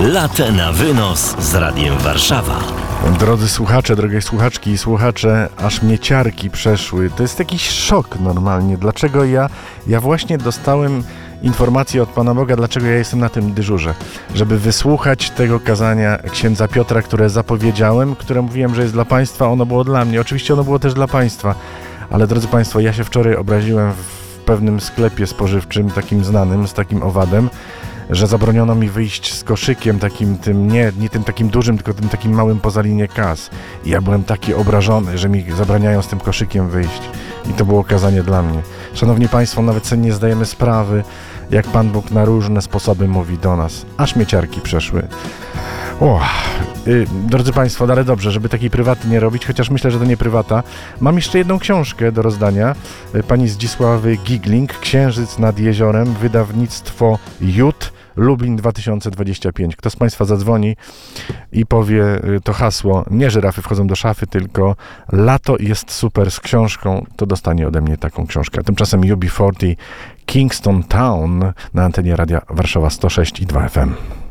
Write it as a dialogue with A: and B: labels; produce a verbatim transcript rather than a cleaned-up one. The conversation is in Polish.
A: Latę na wynos z Radiem Warszawa.
B: Drodzy słuchacze, drogie słuchaczki i słuchacze, aż mnie ciarki przeszły. To jest jakiś szok normalnie. Dlaczego ja, ja właśnie dostałem informację od Pana Boga, dlaczego ja jestem na tym dyżurze. Żeby wysłuchać tego kazania księdza Piotra, które zapowiedziałem, które mówiłem, że jest dla Państwa, ono było dla mnie. Oczywiście ono było też dla Państwa. Ale drodzy Państwo, ja się wczoraj obraziłem w pewnym sklepie spożywczym, takim znanym, z takim owadem, że zabroniono mi wyjść z koszykiem takim tym, nie, nie tym takim dużym, tylko tym takim małym poza linię kas. I ja byłem taki obrażony, że mi zabraniają z tym koszykiem wyjść. I to było kazanie dla mnie. Szanowni Państwo, nawet sobie nie zdajemy sprawy, jak Pan Bóg na różne sposoby mówi do nas. Aż mnie ciarki przeszły. O, yy, drodzy Państwo, ale dobrze, żeby takiej prywaty nie robić, chociaż myślę, że to nie prywata. Mam jeszcze jedną książkę do rozdania. Yy, pani Zdzisławy Gigling, Księżyc nad jeziorem, wydawnictwo Jut, Lublin dwa tysiące dwadzieścia pięć. Kto z Państwa zadzwoni i powie yy, to hasło, nie żyrafy wchodzą do szafy, tylko lato jest super z książką, to dostanie ode mnie taką książkę. A tymczasem U B czterdzieści, Kingston Town na antenie Radia Warszawa sto sześć i dwa F M.